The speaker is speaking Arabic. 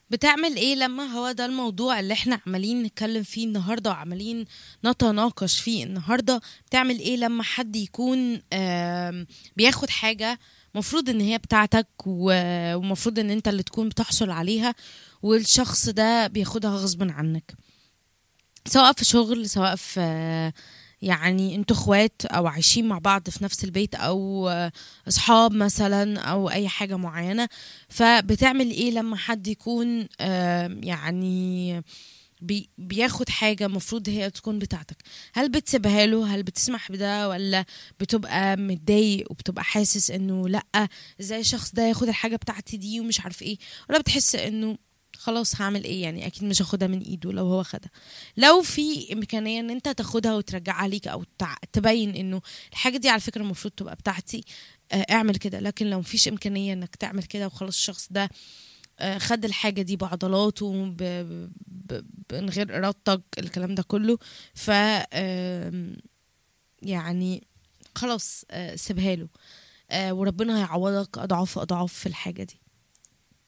بتعمل ايه لما هو ده الموضوع اللي احنا عمالين نتكلم فيه النهارده وعمالين نتناقش فيه النهارده؟ بتعمل ايه لما حد يكون بياخد حاجة مفروض ان هي بتاعتك ومفروض ان انت اللي تكون بتحصل عليها، والشخص ده بياخدها غصب عنك، سواء في شغل، سواء في يعني انتوا اخوات او عايشين مع بعض في نفس البيت، او اصحاب مثلا، او اي حاجة معينة. فبتعمل ايه لما حد يكون يعني بياخد حاجة مفروض هي تكون بتاعتك؟ هل بتسيبها له؟ هل بتسمح بده؟ ولا بتبقى متضايق وبتبقى حاسس انه لأ، ازاي الشخص ده ياخد الحاجة بتاعتي دي ومش عارف ايه؟ ولا بتحس انه خلاص هعمل ايه يعني، اكيد مش هاخدها من ايده لو هو خدها؟ لو في امكانية ان انت تاخدها وترجعها ليك، او تبين انه الحاجة دي على فكرة المفروض تبقى بتاعتي، اعمل كده. لكن لو مفيش امكانية انك تعمل كده وخلاص، الشخص ده خد الحاجة دي بعضلاته من غير إرادتك، الكلام ده كله، ف يعني خلاص، سيبها له، وربنا هيعوضك أضعاف أضعاف في الحاجة دي.